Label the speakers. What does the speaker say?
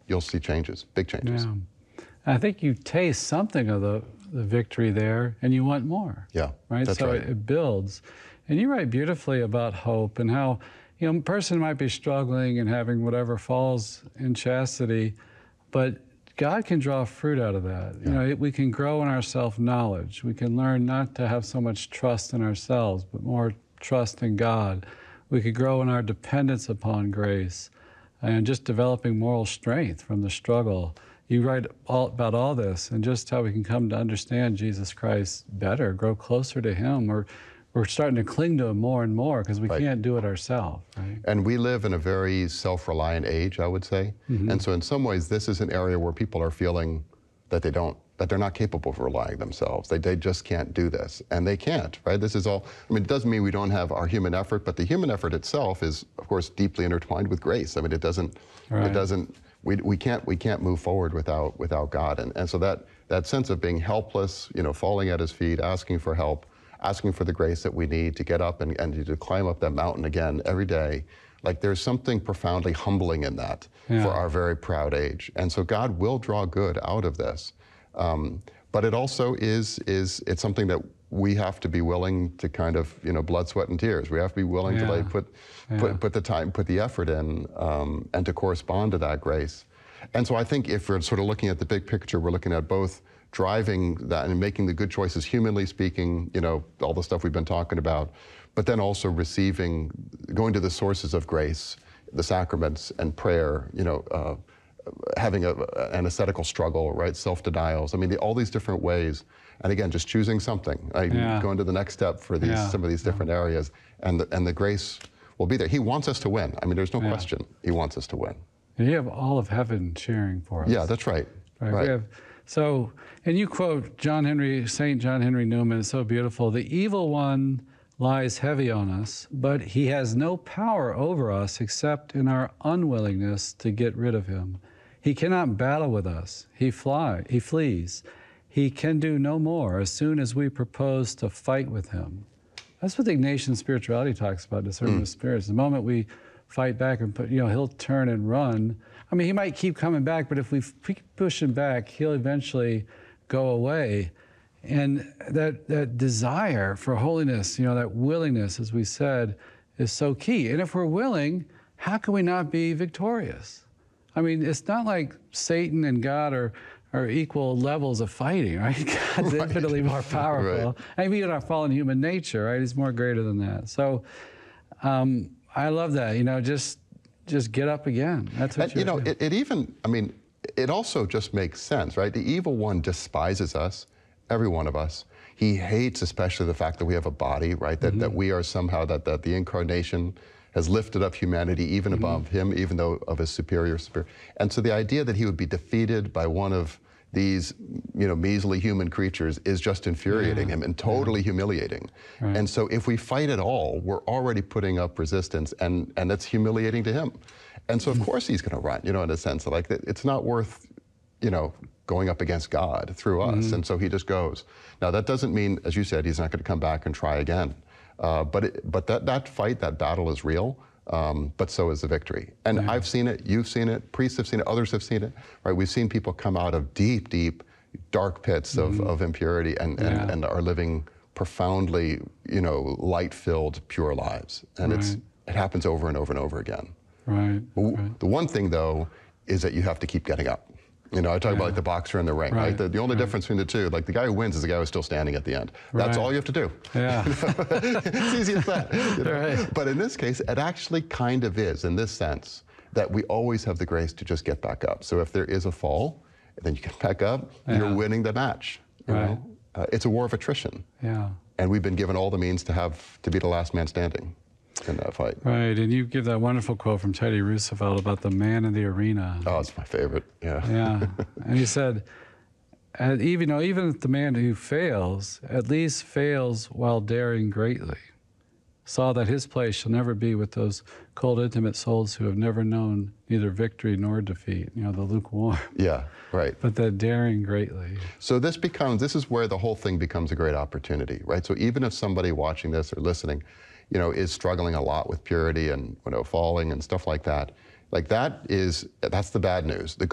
Speaker 1: you'll see changes, big changes.
Speaker 2: Yeah. I think you taste something of the victory there, and you want more.
Speaker 1: Yeah,
Speaker 2: right.
Speaker 1: that's
Speaker 2: so
Speaker 1: right.
Speaker 2: It builds, and you write beautifully about hope and how a person might be struggling and having whatever falls in chastity, but God can draw fruit out of that.
Speaker 1: Yeah.
Speaker 2: We can grow in our self-knowledge. We can learn not to have so much trust in ourselves, but more trust in God. We could grow in our dependence upon grace and just developing moral strength from the struggle. You write about all this and just how we can come to understand Jesus Christ better, grow closer to Him. We're starting to cling to Him more and more because we can't do it ourselves. Right?
Speaker 1: And we live in a very self-reliant age, I would say.
Speaker 2: Mm-hmm.
Speaker 1: And so in some ways, this is an area where people are feeling that they're not capable of relying themselves. They just can't do this. And they can't, right? This is all, it doesn't mean we don't have our human effort, but the human effort itself is, of course, deeply intertwined with grace. We can't move forward without God. And so that sense of being helpless, falling at His feet, asking for help, asking for the grace that we need to get up and to climb up that mountain again every day, like there's something profoundly humbling in that for our very proud age. And so God will draw good out of this. But it also it's something that we have to be willing to kind of, blood, sweat, and tears. We have to be willing to put the time, put the effort in, and to correspond to that grace. And so I think if we're sort of looking at the big picture, we're looking at both driving that and making the good choices, humanly speaking, all the stuff we've been talking about, but then also going to the sources of grace, the sacraments and prayer, having an ascetical struggle, right? Self-denials. All these different ways. And again, just choosing something, going to the next step for some of these different areas, and the grace will be there. He wants us to win. There's no question. He wants us to win.
Speaker 2: And you have all of heaven cheering for us.
Speaker 1: Yeah, that's right. Right.
Speaker 2: And you quote St. John Henry Newman, it's so beautiful. The evil one lies heavy on us, but he has no power over us except in our unwillingness to get rid of him. He cannot battle with us. He flees. He can do no more as soon as we propose to fight with him. That's what the Ignatian spirituality talks about, discernment of spirits. The moment we fight back and he'll turn and run. He might keep coming back, but if we push him back, he'll eventually go away. And that desire for holiness, that willingness, as we said, is so key. And if we're willing, how can we not be victorious? It's not like Satan and God are equal levels of fighting, right? God's infinitely more powerful.
Speaker 1: Right.
Speaker 2: Even our fallen human nature, right? He's more greater than that. So I love that, just get up again. That's what you're doing.
Speaker 1: It also just makes sense, right? The evil one despises us, every one of us. He hates especially the fact that we have a body, right? That we are somehow, that the incarnation has lifted up humanity even above him, even though of his superior spirit. And so the idea that he would be defeated by one of these, measly human creatures is just infuriating him and totally humiliating. Right. And so if we fight at all, we're already putting up resistance, and that's humiliating to him. And so of course he's going to run, in a sense, like it's not worth, going up against God through us. And so he just goes. Now that doesn't mean, as you said, he's not going to come back and try again. But that fight, that battle is real. But so is the victory. And I've seen it, you've seen it, priests have seen it, others have seen it, right? We've seen people come out of deep, deep, dark pits of impurity and are living profoundly, light-filled, pure lives. And it happens over and over and over again.
Speaker 2: Right.
Speaker 1: The one thing, though, is that you have to keep getting up. I talk about like the boxer in the ring, right? The only difference between the two, like the guy who wins is the guy who's still standing at the end. That's all you have to do.
Speaker 2: Yeah.
Speaker 1: It's easy as that.
Speaker 2: Right.
Speaker 1: But in this case, it actually kind of is, in this sense, that we always have the grace to just get back up. So if there is a fall, then you get back up, you're winning the match. You know? It's a war of attrition.
Speaker 2: Yeah.
Speaker 1: And we've been given all the means to be the last man standing in that fight.
Speaker 2: Right, and you give that wonderful quote from Teddy Roosevelt about the man in the arena.
Speaker 1: Oh, it's my favorite,
Speaker 2: Yeah, and he said, even if the man who fails, at least fails while daring greatly, saw that his place shall never be with those cold, intimate souls who have never known neither victory nor defeat, the lukewarm.
Speaker 1: Yeah, right.
Speaker 2: But the daring greatly.
Speaker 1: So this is where the whole thing becomes a great opportunity, right? So even if somebody watching this or listening, is struggling a lot with purity and, falling and stuff like that, that's the bad news. The